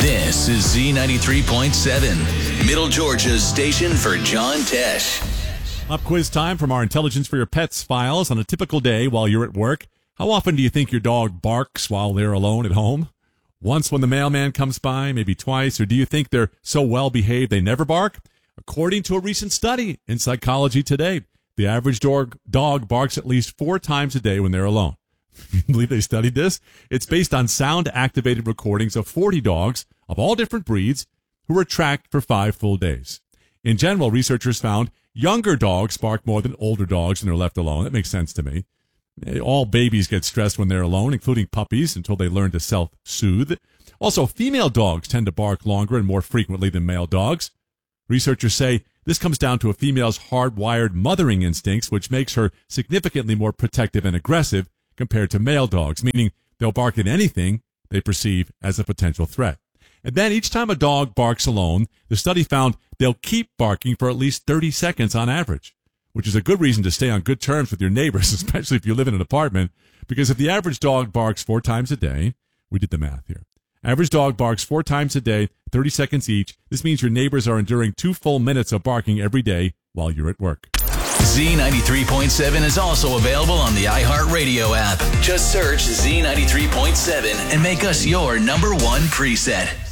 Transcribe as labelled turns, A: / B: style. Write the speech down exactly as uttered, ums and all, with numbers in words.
A: This is Z ninety-three point seven, Middle Georgia's station for John Tesh.
B: Up quiz time from our Intelligence for Your Pets files. On a typical day while you're at work, how often do you think your dog barks while they're alone at home? Once when the mailman comes by, maybe twice, or do you think they're so well behaved they never bark? According to a recent study in Psychology Today, the average dog, dog barks at least four times a day when they're alone. You believe they studied this? It's based on sound-activated recordings of forty dogs of all different breeds who were tracked for five full days. In general, researchers found younger dogs bark more than older dogs when they're left alone. That makes sense to me. All babies get stressed when they're alone, including puppies, until they learn to self-soothe. Also, female dogs tend to bark longer and more frequently than male dogs. Researchers say this comes down to a female's hardwired mothering instincts, which makes her significantly more protective and aggressive compared to male dogs, meaning they'll bark at anything they perceive as a potential threat. And then each time a dog barks alone, the study found they'll keep barking for at least thirty seconds on average, which is a good reason to stay on good terms with your neighbors, especially if you live in an apartment, because if the average dog barks four times a day, we did the math here, average dog barks four times a day, thirty seconds each, this means your neighbors are enduring two full minutes of barking every day while you're at work.
A: Z ninety-three point seven is also available on the iHeartRadio app. Just search Z ninety-three point seven and make us your number one preset.